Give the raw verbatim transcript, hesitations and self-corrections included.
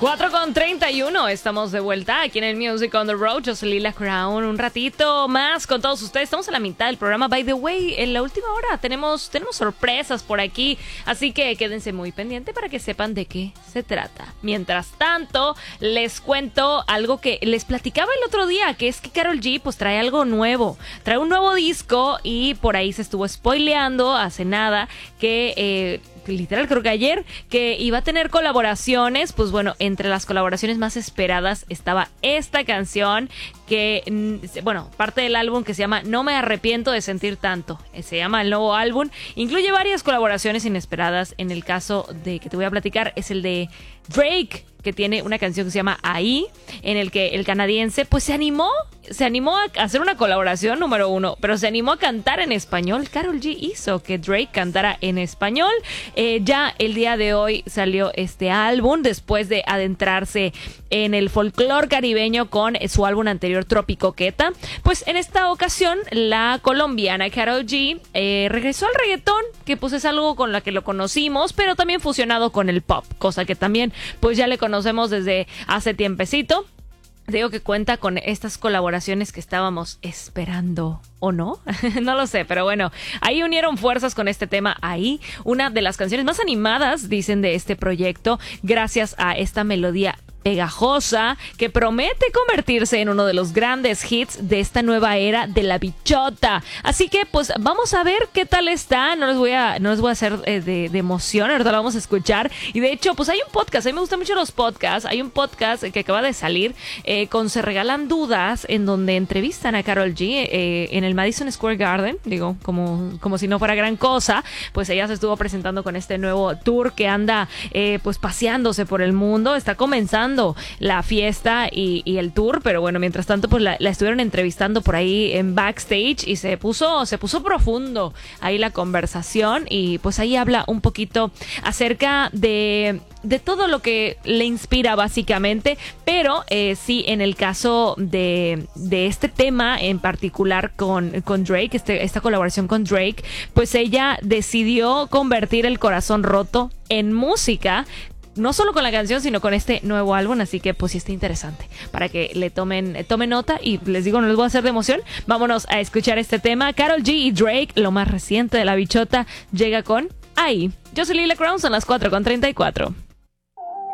cuatro con treinta y uno, estamos de vuelta aquí en el Music on the Road. Yo soy Lila Crown, un ratito más con todos ustedes. Estamos a la mitad del programa. By the way, en la última hora tenemos, tenemos sorpresas por aquí, así que quédense muy pendientes para que sepan de qué se trata. Mientras tanto, les cuento algo que les platicaba el otro día, que es que Karol G pues trae algo nuevo, trae un nuevo disco y por ahí se estuvo spoileando hace nada que... Eh, literal creo que ayer, que iba a tener colaboraciones. Pues bueno, entre las colaboraciones más esperadas estaba esta canción que, bueno, parte del álbum que se llama No me arrepiento de sentir tanto, se llama el nuevo álbum, incluye varias colaboraciones inesperadas. En el caso de que te voy a platicar es el de Drake, que tiene una canción que se llama Ahí, en el que el canadiense pues se animó, se animó a hacer una colaboración número uno, pero se animó a cantar en español. Karol G hizo que Drake cantara en español. Eh, ya el día de hoy salió este álbum después de adentrarse en el folclore caribeño con su álbum anterior Tropicoqueta. Pues en esta ocasión la colombiana Karol G eh, regresó al reggaetón, que pues es algo con la que lo conocimos, pero también fusionado con el pop, cosa que también pues ya le conocemos desde hace tiempecito. Digo que cuenta con estas colaboraciones que estábamos esperando, ¿o no? No lo sé, pero bueno, ahí unieron fuerzas con este tema Ahí, una de las canciones más animadas, dicen, de este proyecto, gracias a esta melodía pegajosa que promete convertirse en uno de los grandes hits de esta nueva era de la bichota. Así que pues vamos a ver qué tal está. No les voy a, no les voy a hacer eh, de, de emoción, ahorita lo vamos a escuchar. Y de hecho pues hay un podcast, a mí me gustan mucho los podcasts. Hay un podcast que acaba de salir eh, con Se Regalan Dudas, en donde entrevistan a Karol G eh, en el Madison Square Garden, digo, como, como si no fuera gran cosa. Pues ella se estuvo presentando con este nuevo tour que anda eh, pues paseándose por el mundo. Está comenzando la fiesta y, y el tour, pero bueno, mientras tanto pues la, la estuvieron entrevistando por ahí en backstage y se puso, se puso profundo ahí la conversación, y pues ahí habla un poquito acerca de, de todo lo que le inspira básicamente, pero eh, sí, en el caso de, de este tema en particular con, con Drake, este, esta colaboración con Drake, pues ella decidió convertir el corazón roto en música, no solo con la canción, sino con este nuevo álbum. Así que pues sí está interesante para que le tomen, tomen nota. Y les digo, no les voy a hacer de emoción. Vámonos a escuchar este tema. Karol G y Drake, lo más reciente de la bichota, llega con Ahí. Yo soy Lila Crown, son las cuatro con treinta y cuatro.